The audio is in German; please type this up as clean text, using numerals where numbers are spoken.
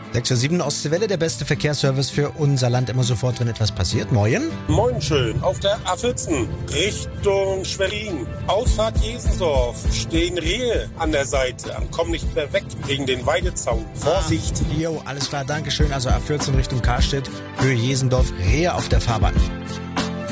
6:07 Ostseewelle, der beste Verkehrsservice für unser Land, immer sofort, wenn etwas passiert. Moin. Moin schön. Auf der A14 Richtung Schwerin. Ausfahrt Jesendorf stehen Rehe an der Seite. Kommen nicht mehr weg wegen den Weidezaun. Vorsicht. Jo, alles klar, danke schön. Also A14 Richtung Karstedt, Höhe Jesendorf, Rehe auf der Fahrbahn.